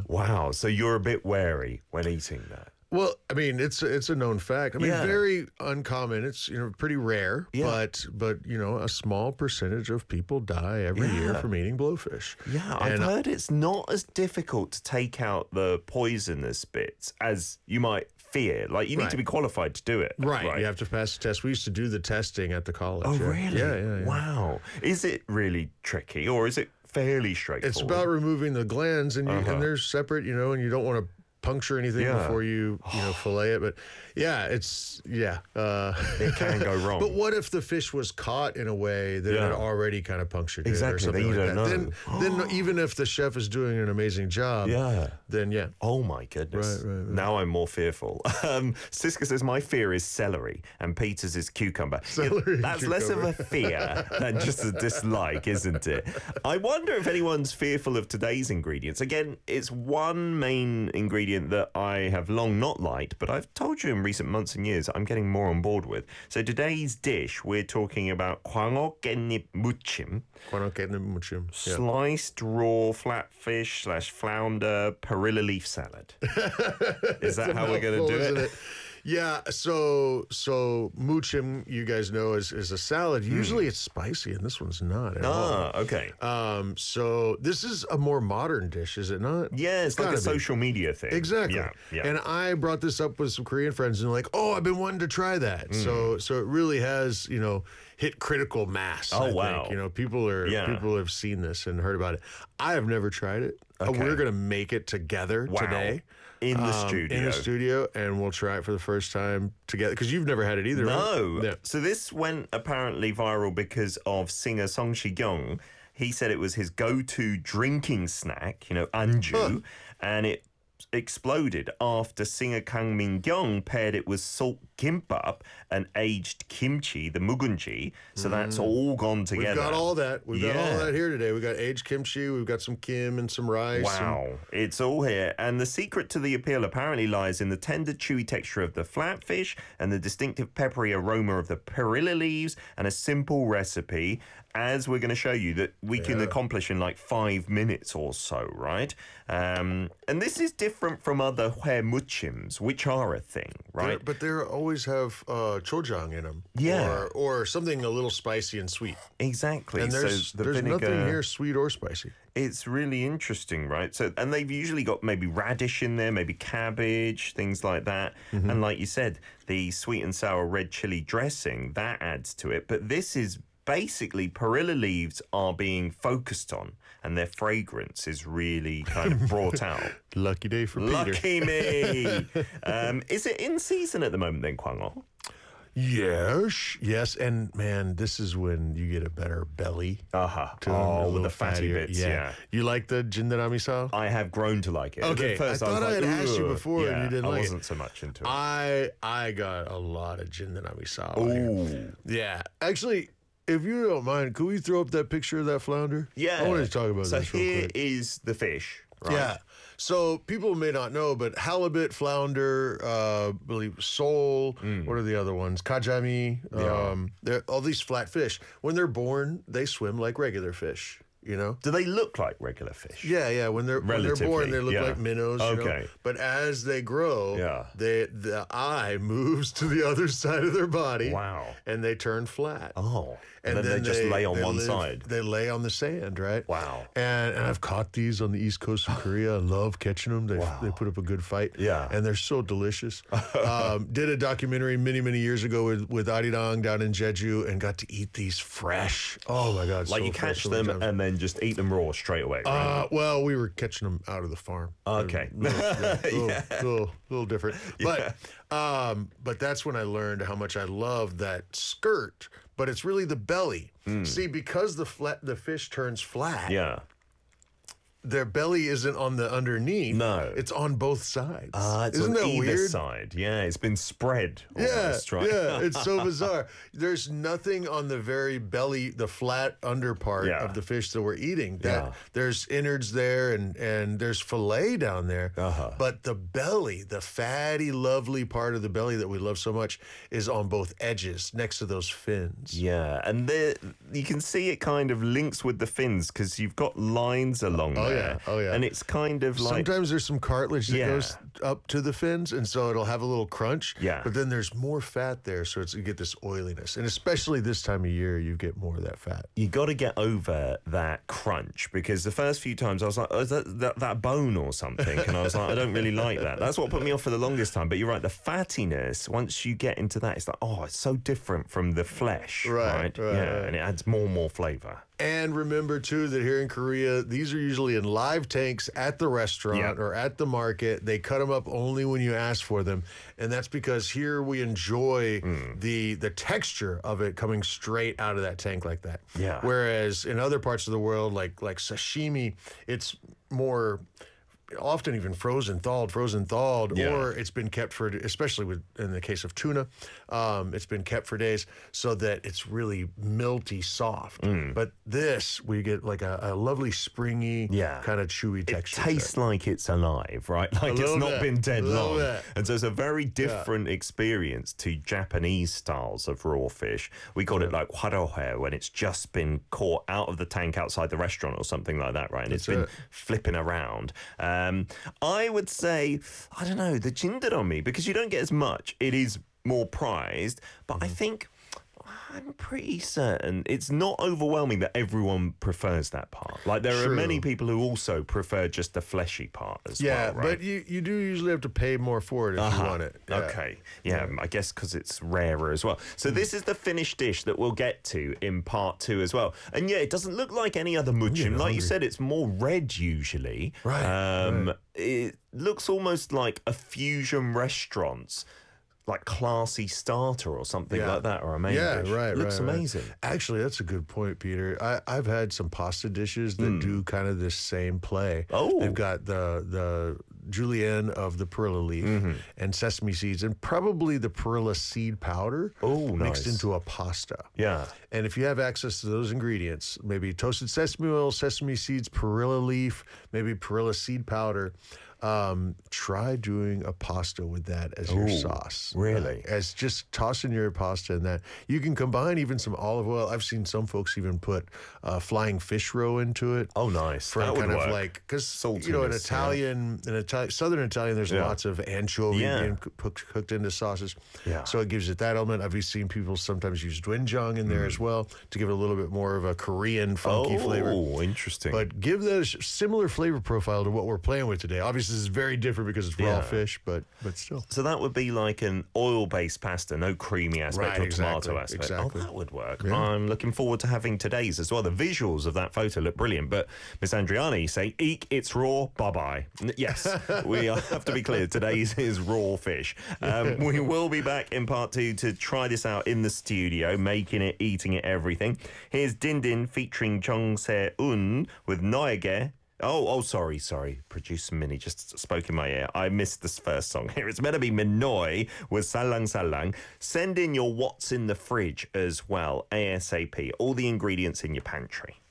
Wow. So you're a bit wary when eating that. Well, I mean, it's a known fact. I mean, Yeah. very uncommon. It's pretty rare. Yeah. But a small percentage of people die every year from eating blowfish. Yeah, I've heard it's not as difficult to take out the poisonous bits as you might fear. Like, you need to be qualified to do it. Right. You have to pass the test. We used to do the testing at the college. Oh, yeah. really? Yeah. Wow. Is it really tricky, or is it fairly straightforward? It's about removing the glands, and they're separate, and you don't want to puncture anything before you fillet it. But it can go wrong. But what if the fish was caught in a way that it already kind of punctured it or something then you like don't that? Then even if the chef is doing an amazing job, then Oh my goodness. Right. Now I'm more fearful. Siska says, my fear is celery, and Peter's is cucumber. That's less of a fear than just a dislike, isn't it? I wonder if anyone's fearful of today's ingredients. Again, it's one main ingredient that I have long not liked, but I've told you in recent months and years I'm getting more on board with. So today's dish, we're talking about 광어 깻잎 무침. Sliced raw flatfish / flounder perilla leaf salad. Is that how we're going to do it? Yeah, so muchim, you guys know, is a salad. Usually it's spicy, and this one's not at all. Okay. So this is a more modern dish, is it not? Yeah, it's like a social media thing. Exactly. Yeah. And I brought this up with some Korean friends, and they're like, "Oh, I've been wanting to try that." So it really has, hit critical mass. I think. People have seen this and heard about it. I have never tried it. Okay. We're gonna make it together today. In the studio, and we'll try it for the first time together, because you've never had it either. No. Right? Yeah. So this went apparently viral because of singer Song Shi-kyung. He said it was his go-to drinking snack, anju, and it exploded after singer Kang Min-kyung paired it with salt kimbap and aged kimchi, the mugunji. So that's all gone together. We've got all that. We've got all that here today. We've got aged kimchi. We've got some kim and some rice. Wow. It's all here. And the secret to the appeal apparently lies in the tender, chewy texture of the flatfish and the distinctive peppery aroma of the perilla leaves, and a simple recipe, as we're going to show you, that we can accomplish in like 5 minutes or so, right? And this is different from other hae muchims, which are a thing, right? But they always have chojang in them. Yeah. Or something a little spicy and sweet. Exactly. And there's nothing here sweet or spicy. It's really interesting, right? So, and they've usually got maybe radish in there, maybe cabbage, things like that. And like you said, the sweet and sour red chili dressing, that adds to it. But this is basically perilla leaves are being focused on, and their fragrance is really kind of brought out. Lucky day for Peter. Lucky me. Is it in season at the moment then, Kwangho? Yes, and man, this is when you get a better belly. With the fatty bits, yeah. You like the jindaramisa? I have grown to like it. Okay, At first I thought I had asked you before and you didn't like it. I wasn't so much into it. I got a lot of jindaramisa. Ooh. Yeah, actually, if you don't mind, could we throw up that picture of that flounder? Yeah. I want to talk about so this real here quick. is the fish, right? Yeah. So people may not know, but halibut, flounder, believe sole. What are the other ones? Kajami. They're all these flat fish. When they're born, they swim like regular fish. Do they look like regular fish? Yeah. When they're born, they look like minnows. Okay. But as they grow, the eye moves to the other side of their body. Wow. And they turn flat. Oh. And then they just lay on one side. They lay on the sand, right? Wow. And I've caught these on the east coast of Korea. I love catching them. They put up a good fight. Yeah. And they're so delicious. Did a documentary many, many years ago with Arirang down in Jeju, and got to eat these fresh. Oh my God. Like, so you catch fresh them and then just eat them raw straight away, right? Well, we were catching them out of the farm. Okay. Little different. But that's when I learned how much I love that skirt, but it's really the belly. See, because the fish turns flat. Yeah. Their belly isn't on the underneath. No. It's on both sides. It's Isn't on that either weird? side. Yeah, it's been spread almost, right? Yeah, it's so bizarre. There's nothing on the very belly, the flat under part of the fish that we're eating. There's innards there, and there's fillet down there. But the belly, the fatty, lovely part of the belly that we love so much, is on both edges, next to those fins. Yeah, and you can see it kind of links with the fins, because you've got lines along there. there. Oh yeah. And it's kind of like sometimes there's some cartilage that goes up to the fins, and so it'll have a little crunch. Yeah. But then there's more fat there, so you get this oiliness, and especially this time of year, you get more of that fat. You got to get over that crunch, because the first few times I was like, oh, is that bone or something? And I was like, I don't really like that. That's what put me off for the longest time. But you're right, the fattiness, once you get into that, it's like, oh, it's so different from the flesh. Right. And it adds more and more flavor. And remember, too, that here in Korea, these are usually in live tanks at the restaurant or at the market. They cut them up only when you ask for them. And that's because here we enjoy the texture of it coming straight out of that tank like that. Yeah. Whereas in other parts of the world, like sashimi, it's more often even frozen thawed, or it's been kept for, especially in the case of tuna, it's been kept for days so that it's really milty soft. But this, we get like a lovely springy, kind of chewy texture. It tastes like it's alive, right? Like it's not been dead long. And so it's a very different experience to Japanese styles of raw fish. We call it like hwarohe, when it's just been caught out of the tank outside the restaurant or something like that, right? And it's been flipping around. I would say, I don't know, the jindaromi, because you don't get as much, it is more prized, but I think I'm pretty certain it's not overwhelming that everyone prefers that part. Like, there are many people who also prefer just the fleshy part as well, right? But you do usually have to pay more for it if you want it. Okay. I guess because it's rarer as well. So this is the finished dish that we'll get to in part 2 as well. And it doesn't look like any other muchim. Like you said, it's more red usually. Right. It looks almost like a fusion restaurant's like classy starter or something like that, or a main dish. Looks amazing. Actually, that's a good point, Peter. I've had some pasta dishes that do kind of this same play. They've got the julienne of the perilla leaf and sesame seeds, and probably the perilla seed powder mixed into a pasta. And if you have access to those ingredients, maybe toasted sesame oil, sesame seeds, perilla leaf, maybe perilla seed powder, try doing a pasta with that as your sauce. Really? As just tossing your pasta in that. You can combine even some olive oil. I've seen some folks even put flying fish roe into it. Oh, nice. For that kind would of work. like, because in Southern Italian, there's lots of anchovy being cooked into sauces. So it gives it that element. I've seen people sometimes use doenjang in there as well to give it a little bit more of a Korean funky flavor. Oh, interesting. But give that a similar flavor profile to what we're playing with today. Obviously, this is very different because it's raw fish, but still. So that would be like an oil-based pasta, no creamy aspect or tomato aspect. Exactly. Oh, that would work. I'm looking forward to having today's as well. The visuals of that photo look brilliant, but Miss Andriani say, eek, it's raw, bye-bye. Yes, we have to be clear, today's is raw fish. We will be back in part 2 to try this out in the studio, making it, eating it, everything. Here's Din Din featuring Chung Se-un with Noege. Sorry. Producer Minnie just spoke in my ear. I missed this first song here. It's meant to be Minoi with Salang Salang. Send in your what's in the fridge as well, ASAP. All the ingredients in your pantry.